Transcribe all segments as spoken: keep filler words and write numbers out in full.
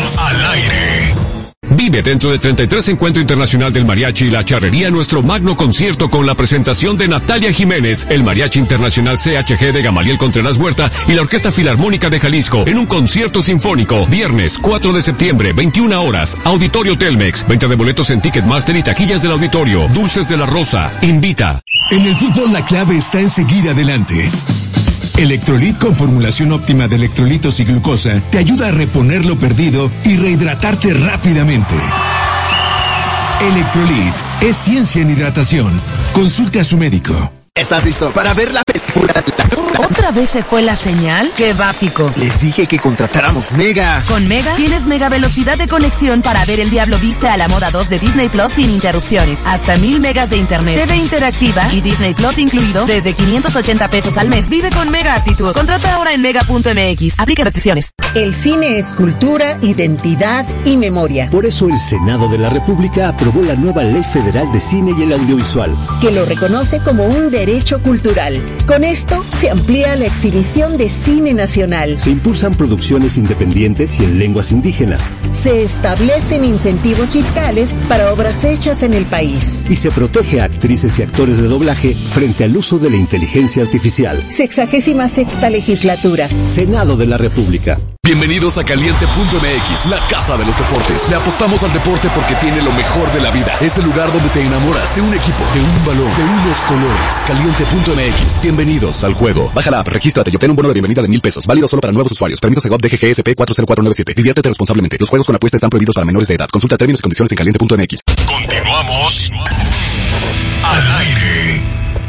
X. Al aire. Vive dentro del treinta y tres Encuentro Internacional del Mariachi y la Charrería nuestro magno concierto con la presentación de Natalia Jiménez, el Mariachi Internacional C H G de Gamaliel Contreras Huerta y la Orquesta Filarmónica de Jalisco en un concierto sinfónico. Viernes cuatro de septiembre, veintiuna horas, Auditorio Telmex. Venta de boletos en Ticketmaster y taquillas del auditorio. Dulces de la Rosa. Invita. En el fútbol la clave está en seguir adelante. Electrolit con formulación óptima de electrolitos y glucosa te ayuda a reponer lo perdido y rehidratarte rápidamente. Electrolit es ciencia en hidratación. Consulte a su médico. ¿Estás listo para ver la película? ¿Otra vez se fue la señal? ¡Qué básico! Les dije que contratáramos Mega. Con Mega tienes mega velocidad de conexión para ver El Diablo Viste a la Moda dos de Disney Plus sin interrupciones. Hasta mil megas de internet, T V interactiva y Disney Plus incluido desde quinientos ochenta pesos al mes. Vive con Mega Actitud. Contrata ahora en mega punto m x. Aplica restricciones. El cine es cultura, identidad y memoria. Por eso el Senado de la República aprobó la nueva Ley Federal de Cine y el Audiovisual, que lo reconoce como un derecho cultural. Con esto se amplía la exhibición de cine nacional. Se impulsan producciones independientes y en lenguas indígenas. Se establecen incentivos fiscales para obras hechas en el país. Y se protege a actrices y actores de doblaje frente al uso de la inteligencia artificial. Sexagésima sexta legislatura. Senado de la República. Bienvenidos a Caliente punto m x, la casa de los deportes. Le apostamos al deporte porque tiene lo mejor de la vida. Es el lugar donde te enamoras de un equipo, de un balón, de unos colores. Caliente punto m x. Bienvenidos al juego. Baja la app, regístrate y obtén un bono de bienvenida de mil pesos. Válido solo para nuevos usuarios. Permiso Segov D G G S P cuatro cero cuatro nueve siete. Diviértete responsablemente. Los juegos con apuesta están prohibidos para menores de edad. Consulta términos y condiciones en Caliente punto m x. Continuamos al aire.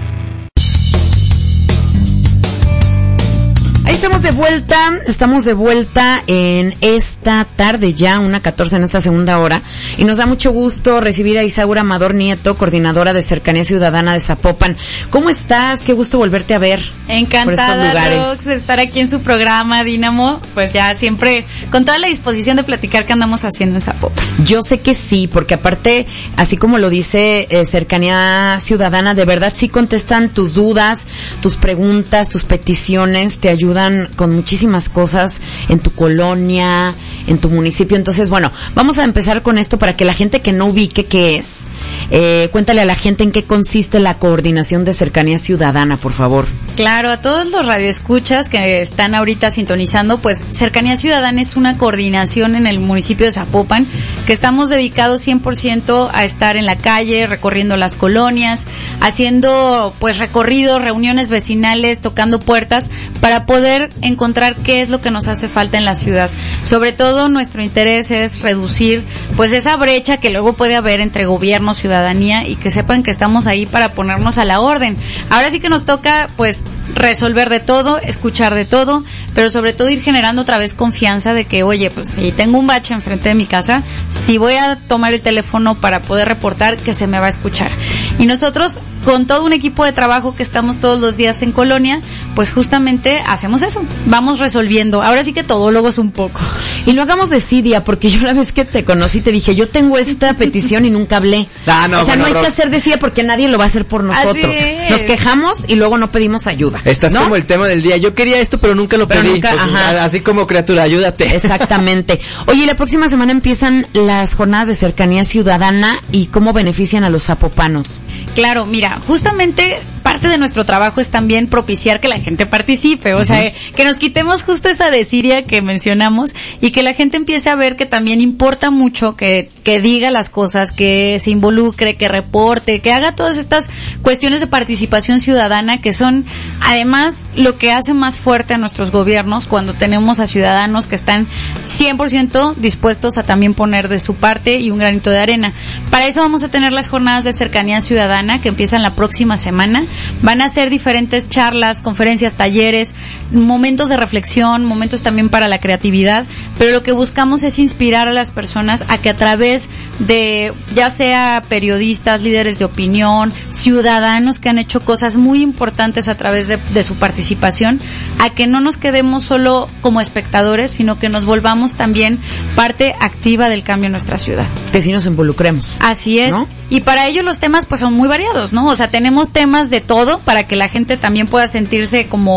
Ahí estamos de vuelta, estamos de vuelta en esta tarde ya, una catorce en esta segunda hora, y nos da mucho gusto recibir a Isaura Amador Nieto, coordinadora de Cercanía Ciudadana de Zapopan. ¿Cómo estás? Qué gusto volverte a ver. Encantada, Rox, de estar aquí en su programa, Dínamo, pues ya siempre con toda la disposición de platicar qué andamos haciendo en Zapopan. Yo sé que sí, porque aparte, así como lo dice eh, Cercanía Ciudadana, de verdad sí contestan tus dudas, tus preguntas, tus peticiones, te ayudan con muchísimas cosas en tu colonia, en tu municipio. Entonces, bueno, vamos a empezar con esto para que la gente que no ubique qué es, eh, cuéntale a la gente en qué consiste la coordinación de Cercanía Ciudadana, por favor. Claro, a todos los radioescuchas que están ahorita sintonizando, pues Cercanía Ciudadana es una coordinación en el municipio de Zapopan, que estamos dedicados cien por ciento a estar en la calle, recorriendo las colonias, haciendo pues recorridos, reuniones vecinales, tocando puertas, para poder encontrar qué es lo que nos hace falta en la ciudad. Sobre todo nuestro interés es reducir pues esa brecha que luego puede haber entre gobierno, ciudadanía, y que sepan que estamos ahí para ponernos a la orden. Ahora sí que nos toca pues resolver de todo, escuchar de todo, pero sobre todo ir generando otra vez confianza de que, oye, pues si tengo un bache enfrente de mi casa, si voy a tomar el teléfono para poder reportar, que se me va a escuchar. Y nosotros, con todo un equipo de trabajo que estamos todos los días en colonia, pues justamente hacemos eso, vamos resolviendo. Ahora sí que todólogos un poco. Y no hagamos desidia, porque yo la vez que te conocí te dije, yo tengo esta petición y nunca hablé. Ah, no, o sea, bueno, no hay Rox, que hacer desidia porque nadie lo va a hacer por nosotros. Nos quejamos y luego no pedimos ayuda. Estás ¿no? como el tema del día. Yo quería esto, pero nunca lo pero pedí. Nunca, pues, ajá. Así como criatura, ayúdate. Exactamente. Oye, la próxima semana empiezan las jornadas de Cercanía Ciudadana y cómo benefician a los zapopanos. Claro, mira, justamente parte de nuestro trabajo es también propiciar que la gente participe, o uh-huh. sea, que nos quitemos justo esa desidia que mencionamos y que la gente empiece a ver que también importa mucho que, que diga las cosas, que se involucre, que reporte, que haga todas estas cuestiones de participación ciudadana que son además lo que hace más fuerte a nuestros gobiernos cuando tenemos a ciudadanos que están cien por ciento dispuestos a también poner de su parte y un granito de arena. Para eso vamos a tener las jornadas de Cercanía Ciudadana que empiezan la próxima semana. Van a ser diferentes charlas, conferencias, talleres, momentos de reflexión, momentos también para la creatividad, pero lo que buscamos es inspirar a las personas a que a través de, ya sea periodistas, líderes de opinión, ciudadanos que han hecho cosas muy importantes a través de, de su participación, a que no nos quedemos solo como espectadores, sino que nos volvamos también parte activa del cambio en nuestra ciudad. Que sí nos involucremos. Así es. ¿No? Y para ello los temas pues son muy variados, ¿no? O sea, tenemos temas de todo para que la gente también pueda sentirse como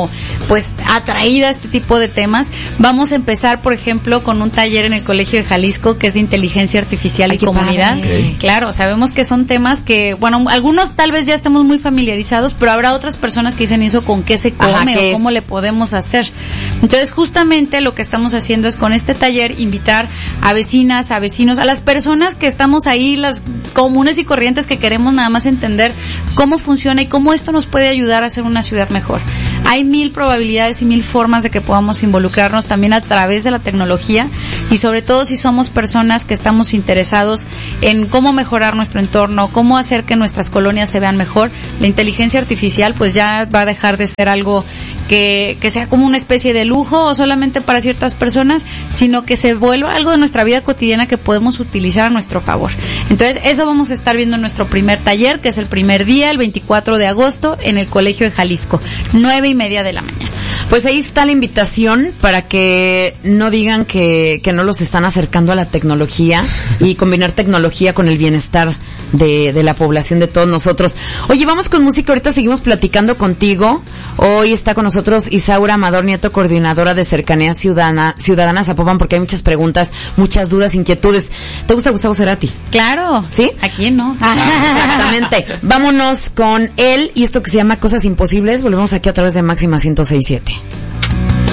pues atraída a este tipo de temas. Vamos a empezar, por ejemplo, con un taller en el Colegio de Jalisco que es de inteligencia artificial Ay, y qué comunidad. padre. Claro, sabemos que son temas que, bueno, algunos tal vez ya estemos muy familiarizados, pero habrá otras personas que dicen eso con qué se come Ajá, ¿qué o es? cómo le podemos hacer. Entonces, justamente lo que estamos haciendo es con este taller invitar a vecinas, a vecinos, a las personas que estamos ahí, las comunes y corrientes que queremos nada más entender cómo funciona y cómo esto nos puede ayudar a hacer una ciudad mejor. Hay mil probabilidades y mil formas de que podamos involucrarnos también a través de la tecnología y sobre todo si somos personas que estamos interesados en cómo mejorar nuestro entorno, cómo hacer que nuestras colonias se vean mejor. La inteligencia artificial pues ya va a dejar de ser algo que, que sea como una especie de lujo o solamente para ciertas personas, sino que se vuelva algo de nuestra vida cotidiana que podemos utilizar a nuestro favor. Entonces, eso vamos a estar viendo en nuestro primer taller, que es el primer día, el veinticuatro de agosto, en el Colegio de Jalisco, nueve y media de la mañana. Pues ahí está la invitación para que no digan que, que no los están acercando a la tecnología y combinar tecnología con el bienestar de, de la población, de todos nosotros. Oye, vamos con música, ahorita seguimos platicando contigo. Hoy está con nosotros Isaura Amador Nieto, coordinadora de Cercanía Ciudadana, Ciudadana Zapopan, porque hay muchas preguntas, muchas dudas, inquietudes. ¿Te gusta Gustavo Cerati? Claro. ¿Sí? ¿A quién no? Exactamente. Vámonos con él y esto que se llama Cosas Imposibles. Volvemos aquí a través de Máxima ciento seis punto siete.